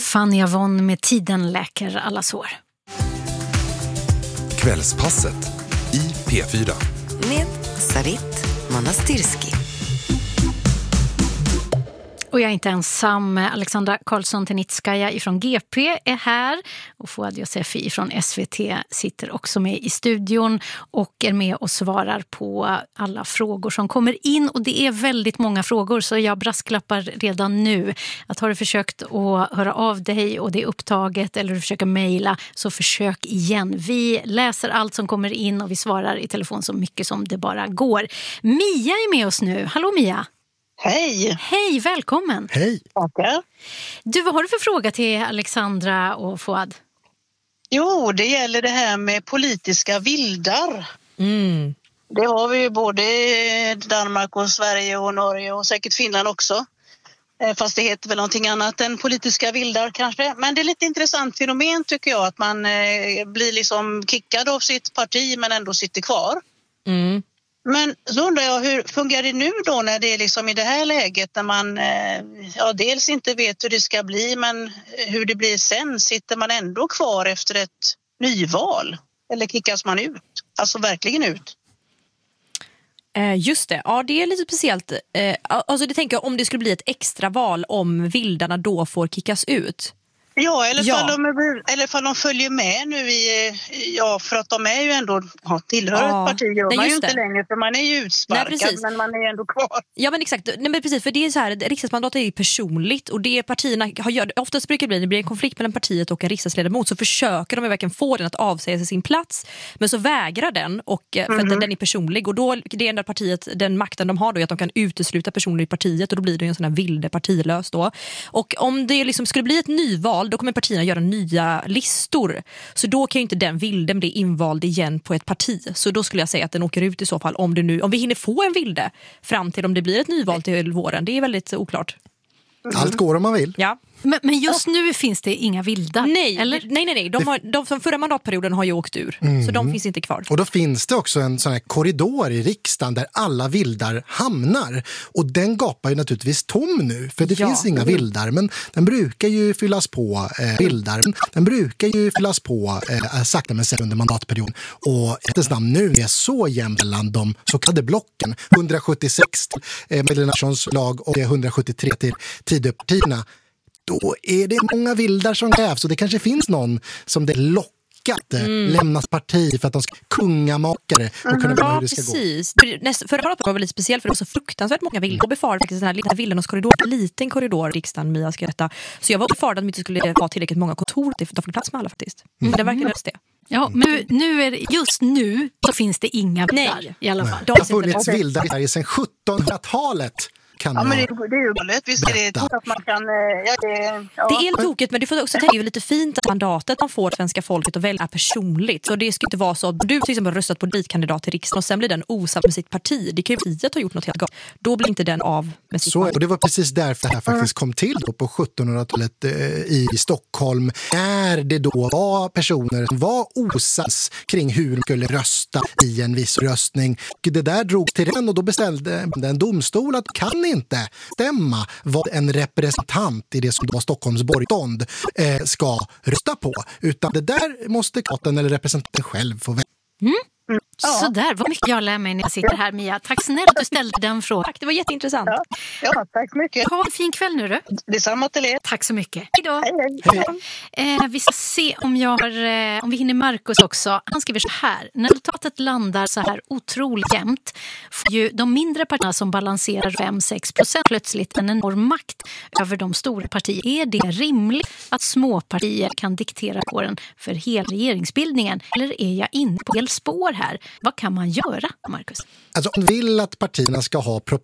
Fanny Avon med Tiden läker alla sår. Kvällspasset i P4. Med Sarit Manastirski. Och jag är inte ensam. Alexandra Karlsson-Tenitskaja ifrån GP är här. Och Fouad Yousefi från SVT sitter också med i studion och är med och svarar på alla frågor som kommer in. Och det är väldigt många frågor, så jag brasklappar redan nu att har du försökt att höra av dig och det är upptaget eller du försöker mejla, så försök igen. Vi läser allt som kommer in och vi svarar i telefon så mycket som det bara går. Mia är med oss nu. Hallå Mia! Hej! Hej, välkommen! Hej! Tackar. Du, vad har du för fråga till Alexandra och Fouad? Jo, det gäller det här med politiska vildar. Det har vi ju både i Danmark och Sverige och Norge och säkert Finland också. Fast det heter väl någonting annat än politiska vildar kanske. Men det är lite intressant fenomen tycker jag, att man blir liksom kickad av sitt parti men ändå sitter kvar. Men så undrar jag, hur fungerar det nu då när det är liksom i det här läget när man dels inte vet hur det ska bli, men hur det blir sen? Sitter man ändå kvar efter ett nyval eller kickas man ut? Alltså verkligen ut? Just det, ja det är lite speciellt. Alltså det tänker jag, om det skulle bli ett extra val om vildarna då får kickas ut. Ja, eller fall de följer med nu för att de är ju ändå tillhör ett parti, gör man ju inte längre för man är ju utsparkad. Men man är ändå kvar. Ja men exakt, nej, men precis, för det är så här, riksdagsmandat är ju personligt och det partierna oftast brukar det bli en konflikt mellan partiet och en riksdagsledamot, så försöker de verkligen få den att avsäga sig sin plats, men så vägrar den och för att den är personlig, och då det enda partiet, den makten de har då är att de kan utesluta personer i partiet, och då blir det ju en sån här vilde partilös då. Och om det liksom skulle bli ett nyval, då kommer partierna göra nya listor. Så då kan ju inte den vilden bli invald igen på ett parti. Så då skulle jag säga att den åker ut i så fall, om vi hinner få en vilde fram till om det blir ett nyval till våren. Det är väldigt oklart. Allt går om man vill. Ja. Men just nu finns det inga vildar, eller? Nej. De från förra mandatperioden har ju åkt ur. Så de finns inte kvar. Och då finns det också en sån här korridor i riksdagen där alla vildar hamnar. Och den gapar ju naturligtvis tom nu, för det finns inga vildar. Men den brukar ju fyllas på sakta men säkert under mandatperioden. Och ett namn nu är så jämnt mellan de så kallade blocken. 176 till Medellinations lag och 173 till Tidöpartierna. Då är det många vildar som krävs, och det kanske finns någon som det lockat lämnas parti för att de ska kungamakare och kunna bestämma hur det ska gå. Förra året var det lite speciellt för det var så fruktansvärt många vildar. Och befarade faktiskt den här lilla vildarnas korridor, en liten korridor i riksdagen, Mia ska detta. Så jag var befarad att de inte skulle ha tillräckligt många kontor för att få plats med alla faktiskt. Men det verkar löst det. Ja, men just nu så finns det inga vildar i alla fall. Det har funnits vildar i Sverige sedan 1700-talet. Men det är ju roligt. Visst är det att man kan... Det är tokigt, men du får också tänka lite fint att mandatet man får svenska folket att välja personligt. Så det ska inte vara så att du till exempel har röstat på ditkandidat till riksdagen och sen blir den osams med sitt parti. Det kan ju partiet ha gjort något helt galet. Då blir inte den av med sitt parti. Och det var precis därför det här faktiskt kom till då på 1700-talet i Stockholm. När det då var personer som var osams kring hur de skulle rösta i en viss röstning. Och det där drog till den, och då beställde en domstol att kan inte stämma vad en representant i det som då var Stockholms borgstånd ska rösta på. Utan det där måste katten eller representanten själv få välja. Så där, vad mycket jag lär mig när jag sitter här, Mia. Tack snälla att du ställde den frågan. Tack, det var jätteintressant. Ja, tack så mycket. Ha en fin kväll nu du. Detsamma till er. Tack så mycket. Hej då. Hej. Vi ska se om vi hinner Marcus också. Han skriver så här: när resultatet landar så här otroligt jämnt får ju de mindre partierna som balanserar 5-6% plötsligt en enorm makt över de stora partierna. Är det rimligt att små partier kan diktera kåren för hela regeringsbildningen? Eller är jag inne på fel spår här? Vad kan man göra, Marcus? Alltså, om man vill att partierna ska ha